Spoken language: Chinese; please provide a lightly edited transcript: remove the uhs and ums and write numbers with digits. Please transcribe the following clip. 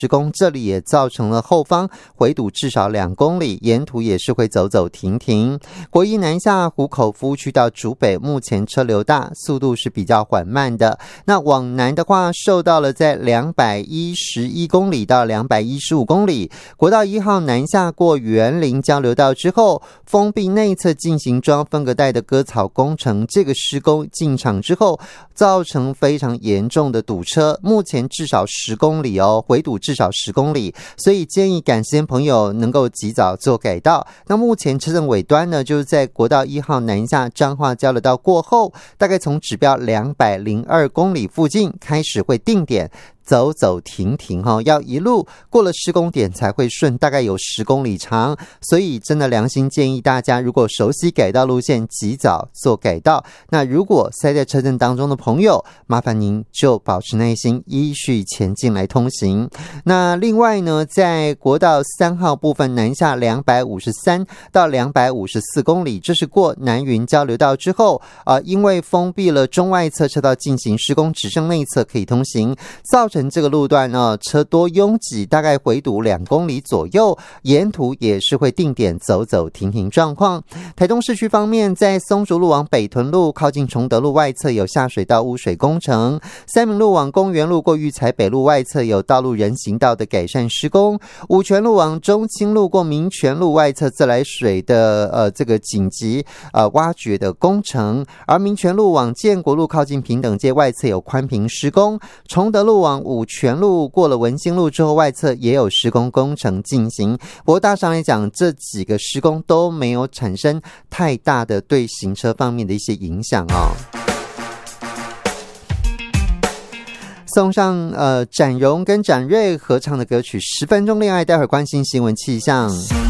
施工，这里也造成了后方回堵至少2公里，沿途也是会走走停停。国一南下湖口服务区到竹北，目前车流大，速度是比较缓慢的。那往南的话，受到了在211公里到215公里，国道1号南下过园林交流道之后，封闭内侧进行中央分隔带的割草工程，这个施工进场之后，造成非常严重的堵车，目前至少10公里哦，回堵至少10公里，所以建议赶时间朋友能够及早做改道。那目前车阵尾端呢，就是在国道1号南下彰化交流道过后，大概从指标202公里附近开始会定点走走停停要一路过了施工点才会顺，大概有10公里长，所以真的良心建议大家，如果熟悉改道路线，及早做改道。那如果塞在车阵当中的朋友，麻烦您就保持耐心，依序前进来通行。那另外呢，在国道3号部分南下253到254公里，这是过南云交流道之后因为封闭了中外侧车道进行施工，只剩内侧可以通行，造成这个路段呢车多拥挤，大概回堵2公里左右，沿途也是会定点走走停停状况。台东市区方面，在松竹路往北屯路靠近崇德路外侧有下水道污水工程，三民路往公园路过育才北路外侧有道路人行道的改善施工，五权路往中清路过民权路外侧自来水的这个紧急挖掘的工程，而民权路往建国路靠近平等街外侧有宽屏施工，崇德路往五权路过了文心路之后，外侧也有施工工程进行。不过大上来讲，这几个施工都没有产生太大的对行车方面的一些影响送上展荣跟展瑞合唱的歌曲《10分钟恋爱》，待会儿关心新闻气象。